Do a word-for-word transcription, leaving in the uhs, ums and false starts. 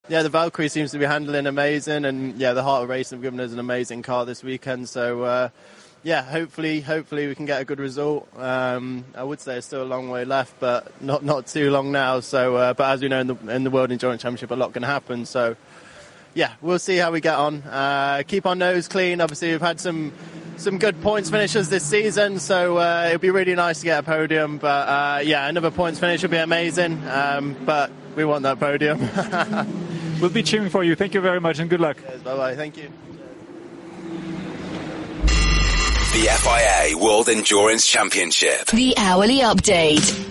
yeah, the Valkyrie seems to be handling amazing, and yeah, the Heart of Racing have given us an amazing car this weekend. So uh, yeah, hopefully, hopefully we can get a good result. Um, I would say it's still a long way left, but not not too long now. So, uh, but as we know in the in the World Endurance Championship, a lot can happen. So yeah, we'll see how we get on. Uh, keep our nose clean. Obviously, we've had some. Some good points finishers this season, so uh, it'll be really nice to get a podium. But uh, yeah, another points finish would be amazing. Um, but we want that podium. We'll be cheering for you. Thank you very much and good luck. Yes, bye bye. Thank you. The F I A World Endurance Championship. The Hourly Update.